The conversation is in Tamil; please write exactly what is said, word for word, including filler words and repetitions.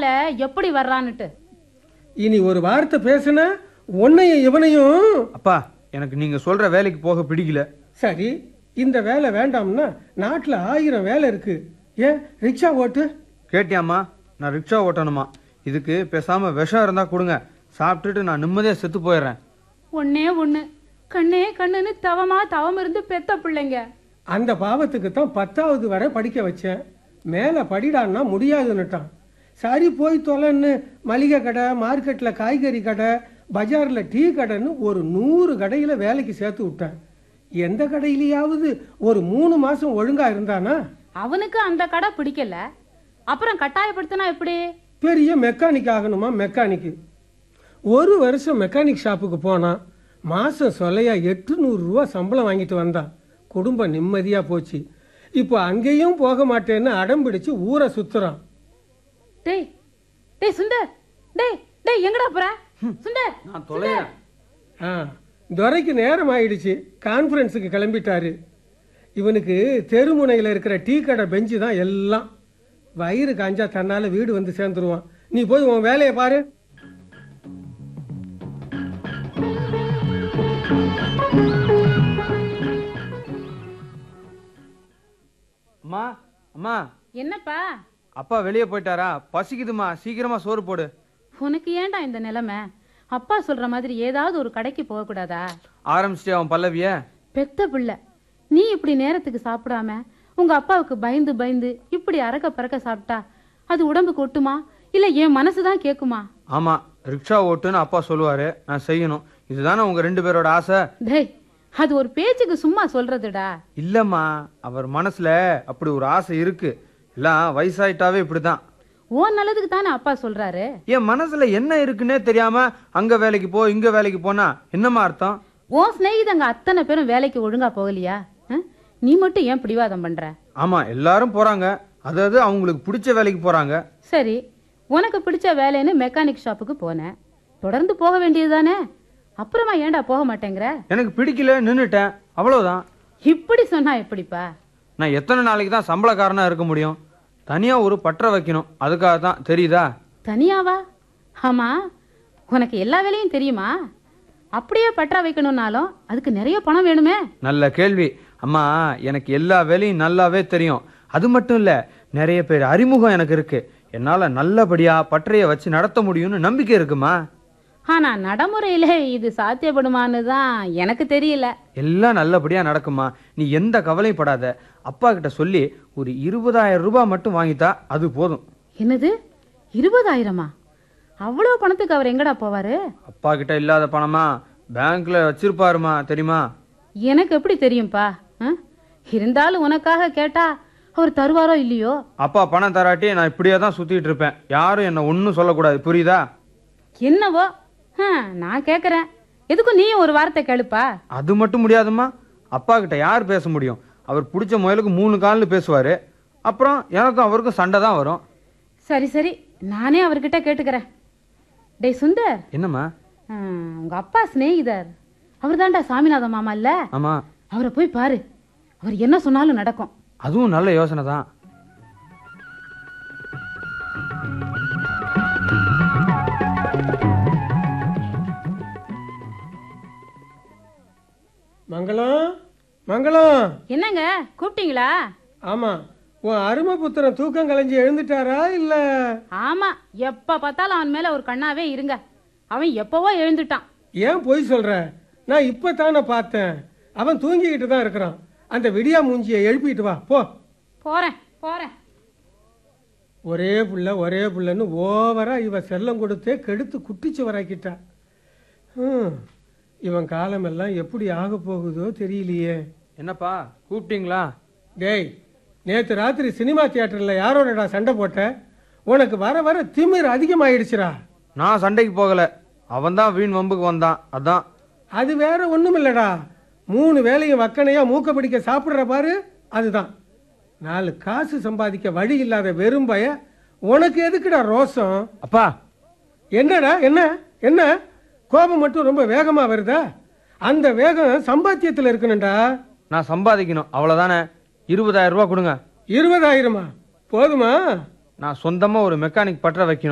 மேல எப்படி வர்றான்னுட்டு. இனி ஒரு வார்த்தை பேசுனா உன்னையும் இவனையும். அப்பா, எனக்கு நீங்க சொல்ற வேலைக்கு போக பிடிக்கல. சரி, இந்த வேலை வேண்டாம்னா நாட்டுல ஆயிரம் வேலை இருக்கு. ஏன் ரிக்ஷா ஓட்டு? கேட்டியாம்மா? நான் ரிக்ஷா ஓட்டணுமா? இதுக்கு பேசாம விஷம் இருந்தா கொடுங்க, சாப்பிட்டுட்டு நான் நிம்மதியா செத்து போயிடுறேன். ஒன்னே ஒண்ணு, கண்ணே கண்ணுன்னு தவமா தவம் இருந்து பெத்த பிள்ளைங்க. அந்த பாவத்துக்கு தான் பத்தாவது வரை படிக்க வச்சேன். மேலே படிடான்னா முடியாதுன்னுட்டான். சரி போய் தொலைன்னு மளிகை கடை, மார்க்கெட்டில் காய்கறி கடை, பஜாரில் டீ கடைன்னு ஒரு நூறு கடையில் வேலைக்கு சேர்த்து விட்டேன். எந்த கடையிலையாவது ஒரு மூணு மாதம் ஒழுங்காக இருந்தானா? அவனுக்கு அந்த கடை பிடிக்கல, அப்புறம் கட்டாயப்படுத்தினா எப்படி? பெரிய மெக்கானிக் ஆகணுமா? மெக்கானிக்கு ஒரு வருஷம் மெக்கானிக் ஷாப்புக்கு போனான். மாதம் சொல்லையா எட்டுநூறு ரூபா சம்பளம் வாங்கிட்டு வந்தான். குடும்பம் நிம்மதியாக போச்சு. இப்போ அங்கேயும் போக மாட்டேன்னு அடம் பிடிச்சு ஊரை சுத்துறான். டேய் டேய் சுந்தர், டேய் டேய் எங்கடா போற சுந்தர்? நான் தொலைறேன். ஆ, துரைக்கு நேரம் ஆயிடுச்சு, கான்ஃபரன்ஸுக்கு கிளம்பிட்டாரு. இவனுக்கு தெருமுனையில் இருக்கிற டீ கடை பெஞ்சு தான் எல்லாம். வயிறு காஞ்சா தன்னால வீடு வந்து சேர்ந்துருவான். நீ போய் உன் வேலையை பாரு. அம்மா, அம்மா. என்னப்பா? அப்பா வெளியே போயிட்டாரா? பசிக்குதுமா, சீக்கிரமா சோறு போடு. உனக்கு ஏன்டா இந்த நிலைமை? அப்பா சொல்ற மாதிரி ஏதாவது ஒரு கடைக்கு போக கூடாதா? ஆரம்பிச்சிட்டே அவன் பல்லவிய. பெத்த பிள்ளை நீ இப்படி நேரத்துக்கு சாப்பிடாம உங்க அப்பாவுக்கு பயந்து பயந்து இப்படி அரக்க பறக்க சாப்பிட்டா அது உடம்புக்கு ஒட்டுமா, இல்ல என் மனசுதான் கேக்குமா? ஆமா, ரிக்ஷா ஓட்டுன்னு அப்பா சொல்லுவாரு, நான் செய்யணும். இதுதானே உங்க ரெண்டு பேரோட ஆசை. டேய், அது ஒரு பேச்சுக்கு சும்மா சொல்றதுடா. இல்லம்மா, அவர் மனசுல அப்படி ஒரு ஆசை இருக்கு. எல்லாம் வயசாயிட்டாவே இப்படிதான். ஓ நல்லதுக்கு தானே அப்பா சொல்றாரு. என் மனசுல என்ன இருக்குன்னே தெரியாம அங்க வேலைக்கு போ இங்க வேலைக்கு போனா என்னமா அர்த்தம்? ஓ ஸ்நேகிதங்க அத்தனை பேரும் வேலைக்கு ஒழுங்கா போகலையா? நீ மட்டும் ஏன் பிடிவாதம் பண்ற? ஆமா, எல்லாரும் போறாங்க, அதாவது அவங்களுக்கு பிடிச்ச வேலைக்கு போறாங்க. சரி, உனக்கு பிடிச்ச வேலைன்னு மெக்கானிக் ஷாப்புக்கு போனேன், தொடர்ந்து போக வேண்டியதுதானே. அப்புறமா ஏன்டா போக மாட்டேங்கிற? எனக்கு பிடிக்கல, நின்னுட்டேன், அவ்வளவுதான். இப்படி சொன்னா எப்படிப்பா? நான் எத்தனை நாளைக்கு தான் சம்பளக்காரனா இருக்க முடியும்? தனியா ஒரு பற்ற வைக்கணும், அதுக்காக தான். தெரியுதா? தனியாவா? ஆமா, உனக்கு எல்லா வேலையும் தெரியுமா? அப்படியே பற்றா வைக்கணும்னாலும் அதுக்கு நிறைய பணம் வேணுமே. நல்ல கேள்வி அம்மா. எனக்கு எல்லா வேலையும் நல்லாவே தெரியும். அது மட்டும் இல்ல, நிறைய பேர் அறிமுகம் எனக்கு இருக்கு. என்னால நல்லபடியா பற்றைய வச்சு நடத்த முடியும்னு நம்பிக்கை இருக்குமா. ஆனா நடைமுறையில இது சாத்தியப்படுமான்னு தான் எனக்கு தெரியல. எல்லாம் நல்லபடியா நடக்குமா, நீ எந்த கவலையும் படாத. அப்பா கிட்ட சொல்லி ஒரு இருபதாயிரம் ரூபாய் மட்டும் வாங்கிட்டா அது போதும். என்னது, இருபதாயிரமா? அவ்வளவு பணத்துக்கு அவர் எங்கடா போவாரு? அப்பா கிட்ட இல்லாத பணமா பேங்க்ல வச்சிருப்பாருமா, தெரியுமா? எனக்கு எப்படி தெரியும்பா? இருந்தாலும் உனக்காக கேட்டா அவர் தருவாரோ இல்லையோ. அப்பா பணம் தராட்டி நான் இப்படியே தான் சுத்திட்டு இருப்பேன். யாரும் என்ன ஒன்னும் சொல்லக்கூடாது, புரியுதா? என்னவோ நான் கேக்குறேன், எதுக்கும் நீயும் ஒரு வார்த்தை கேளுப்பா. அது மட்டும் முடியாதுமா. அப்பா கிட்ட யார் பேச முடியும்? அவர் பிடிச்ச முயலுக்கு மூணு கால்னு பேசுவாரு. அப்புறம் எனக்கும் அவருக்கும் சண்டை தான் வரும். சரி சரி, நானே அவர்கிட்ட கேட்டுக்கிறேன். டேய் சுந்தர். என்னம்மா? உங்க அப்பா சிநேகிதர் அவர் தான்டா சாமிநாத மாமா இல்ல? ஆமா. அவரை போய் பாரு, அவர் என்ன சொன்னாலும் நடக்கும். அதுவும் நல்ல யோசனை தான். மங்களம், மங்களம். என்னங்க கூப்பிட்டீங்களா? ஆமா, உன் அருமை புத்திரன் தூக்கம் கலைஞ்சி எழுந்துட்டாரா இல்ல? ஆமா, எப்ப பார்த்தாலும் அவன் மேல ஒரு கண்ணாவே இருங்க. அவன் எப்பவோ எழுந்துட்டான். ஏன் பொய் சொல்ற? நான் இப்பதானே பார்த்தேன். அவன் தூங்கிக்கிட்டு தான் இருக்கிறான். அந்த விடியா மூஞ்சியை எழுப்பிட்டு வா போ. போறேன் போறேன். ஒரே புள்ள ஒரே புள்ளன்னு ஓவரா இவ செல்லம் கொடுத்தே கெடுத்து குட்டிச்சு வராக்கிட்டா. ம், இவன் காலமெல்லாம் எப்படி ஆக போகுதோ தெரியலையே. என்னப்பா கூப்பிட்டீங்களா? டேய், நேற்று ராத்திரி சினிமா தியேட்டர்ல யாரோடடா சண்டை போட்ட? உனக்கு வர வர திமிர் அதிகமாயிடுச்சுரா. நான் சண்டைக்கு போகல, அவன் தான் வீண் வம்புக்கு வந்தான், அதான். அது வேற ஒண்ணும் இல்லடா, மூணு வேலையும் வக்கனையா மூக்க பிடிக்க சாப்பிடுற பாரு, அதுதான். நாலு காசு சம்பாதிக்க வழி இல்லாத வெறும் பய உனக்கு எதுக்குடா ரோசம்? அப்பா. என்னடா, என்ன என்ன கோபம் மட்டும் ரொம்ப வேகமா வருதா? அந்த வேகம் சம்பாத்தியத்தில் இருக்கணும்டா. நான் சம்பாதிக்கணும், அவ்வளவுதானே. இருபதாயிரம் ரூபாய் கொடுங்க. இருபதாயிரமா? போதுமா? நான் சொந்தமா ஒரு மெக்கானிக் பற்ற வைக்கணும்.